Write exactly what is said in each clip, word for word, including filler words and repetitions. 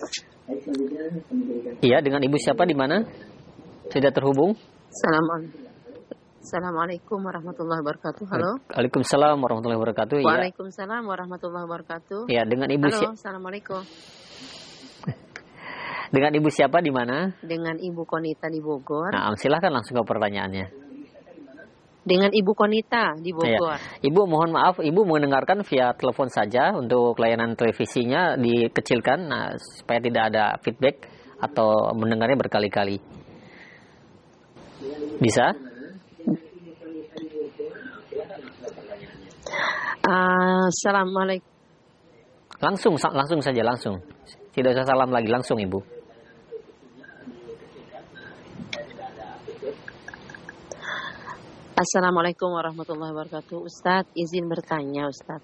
Iya, dengan ibu siapa di mana? Sudah terhubung? Assalamualaikum warahmatullahi wabarakatuh. Halo. Waalaikumsalam warahmatullahi wabarakatuh. Ya. Waalaikumsalam warahmatullahi wabarakatuh. Ya, dengan ibu Halo, siapa? Assalamualaikum. Dengan ibu siapa di mana? Dengan Ibu Konita di Bogor. Nah, silahkan langsung ke pertanyaannya. Dengan Ibu Konita di Bogor. Ya. Ibu mohon maaf, Ibu mendengarkan via telepon saja untuk layanan televisinya dikecilkan, nah, supaya tidak ada feedback atau mendengarnya berkali-kali. Bisa? Uh, Assalamualaikum. Langsung, langsung saja, langsung. Tidak usah salam lagi, langsung Ibu. Assalamualaikum warahmatullahi wabarakatuh. Ustadz, izin bertanya Ustadz.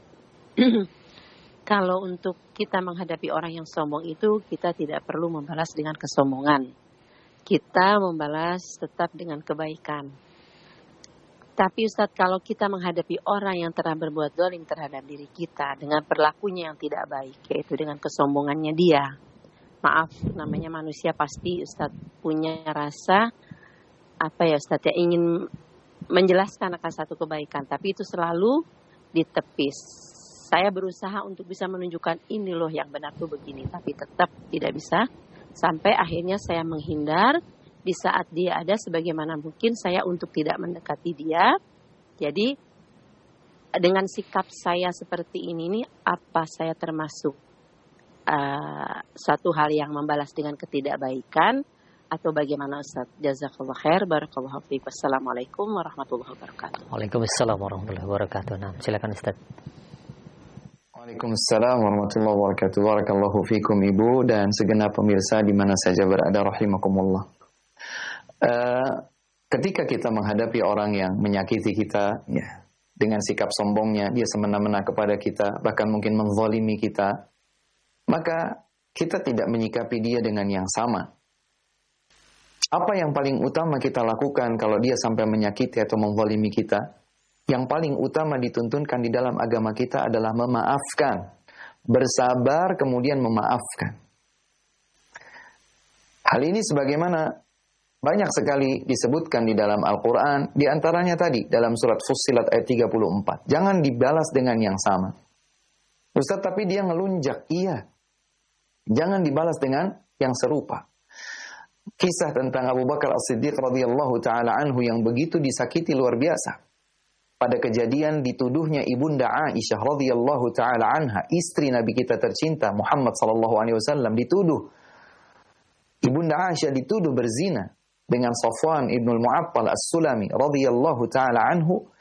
Kalau untuk kita menghadapi orang yang sombong itu, kita tidak perlu membalas dengan kesombongan. Kita membalas tetap dengan kebaikan. Tapi Ustadz, kalau kita menghadapi orang yang telah berbuat zalim terhadap diri kita dengan perilakunya yang tidak baik, yaitu dengan kesombongannya dia. Maaf, namanya manusia pasti Ustadz punya rasa, apa ya Ustadz ya, ingin menjelaskan akan satu kebaikan, tapi itu selalu ditepis. Saya berusaha untuk bisa menunjukkan ini loh yang benar tuh begini, tapi tetap tidak bisa. Sampai akhirnya saya menghindar di saat dia ada, sebagaimana mungkin saya untuk tidak mendekati dia. Jadi dengan sikap saya seperti ini, ini apa saya termasuk uh, suatu hal yang membalas dengan ketidakbaikan? Atau bagaimana Ustaz? Jazakallah khair, barakallahu fiik. Wassalamualaikum warahmatullahi wabarakatuh. Waalaikumsalam warahmatullahi wabarakatuh. Nah, silakan Ustaz. Waalaikumsalam warahmatullahi wabarakatuh. Barakallahu fiikum Ibu dan segenap pemirsa di mana saja berada, rahimakumullah. Uh, ketika kita menghadapi orang yang menyakiti kita, ya, dengan sikap sombongnya, dia semena-mena kepada kita, bahkan mungkin menzalimi kita, maka kita tidak menyikapi dia dengan yang sama. Apa yang paling utama kita lakukan kalau dia sampai menyakiti atau menzalimi kita? Yang paling utama dituntunkan di dalam agama kita adalah memaafkan. Bersabar kemudian memaafkan. Hal ini sebagaimana banyak sekali disebutkan di dalam Al-Quran. Di antaranya tadi dalam surat Fussilat ayat tiga puluh empat. Jangan dibalas dengan yang sama. Ustaz, tapi dia ngelunjak. Iya. Jangan dibalas dengan yang serupa. Kisah tentang Abu Bakar As-Siddiq radhiyallahu taala anhu yang begitu disakiti luar biasa. Pada kejadian dituduhnya ibunda Aisyah radhiyallahu taala anha, istri Nabi kita tercinta Muhammad sallallahu alaihi wasallam, dituduh. Ibunda Aisyah dituduh berzina dengan Safwan ibnul Mu'attal As-Sulami radhiyallahu taala anhu.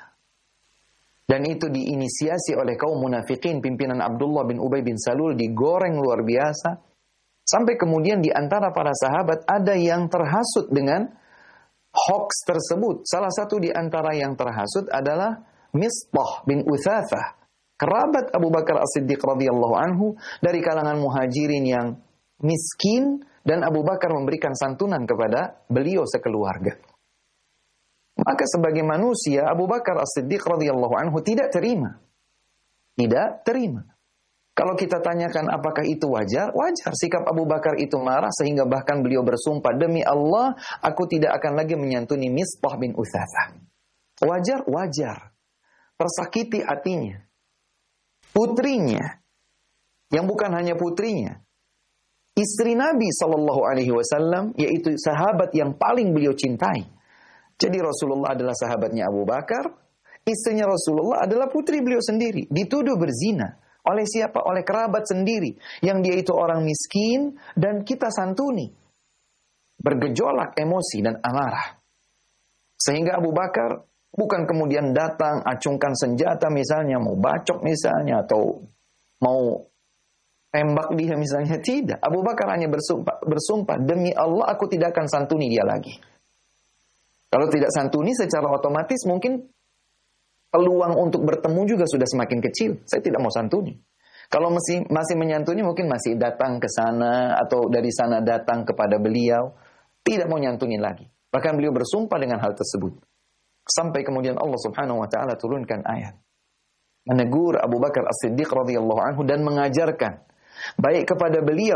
Dan itu diinisiasi oleh kaum munafikin, pimpinan Abdullah bin Ubay bin Salul, digoreng luar biasa. Sampai kemudian di antara para sahabat ada yang terhasut dengan hoax tersebut. Salah satu di antara yang terhasut adalah Mistah bin Uthathah, kerabat Abu Bakar As-Siddiq radhiyallahu anhu dari kalangan muhajirin yang miskin, dan Abu Bakar memberikan santunan kepada beliau sekeluarga. Maka sebagai manusia, Abu Bakar As-Siddiq radhiyallahu anhu tidak terima. Tidak terima. Kalau kita tanyakan apakah itu wajar? Wajar. Sikap Abu Bakar itu marah sehingga bahkan beliau bersumpah, demi Allah, aku tidak akan lagi menyantuni Mistah bin Uthathah. Wajar? Wajar. Tersakiti hatinya. Putrinya, yang bukan hanya putrinya, istri Nabi shallallahu alaihi wasallam, yaitu sahabat yang paling beliau cintai. Jadi Rasulullah adalah sahabatnya Abu Bakar, istrinya Rasulullah adalah putri beliau sendiri, dituduh berzina. Oleh siapa? Oleh kerabat sendiri. Yang dia itu orang miskin dan kita santuni. Bergejolak emosi dan amarah. Sehingga Abu Bakar bukan kemudian datang, acungkan senjata misalnya, mau bacok misalnya, atau mau tembak dia misalnya. Tidak. Abu Bakar hanya bersumpah, bersumpah, demi Allah aku tidak akan santuni dia lagi. Kalau tidak santuni secara otomatis mungkin peluang untuk bertemu juga sudah semakin kecil. Saya tidak mau santuni. Kalau masih masih menyantuni mungkin masih datang ke sana atau dari sana datang kepada beliau. Tidak mau nyantuni lagi. Bahkan beliau bersumpah dengan hal tersebut. Sampai kemudian Allah Subhanahu wa taala turunkan ayat menegur Abu Bakar As-Siddiq radhiyallahu anhu dan mengajarkan baik kepada beliau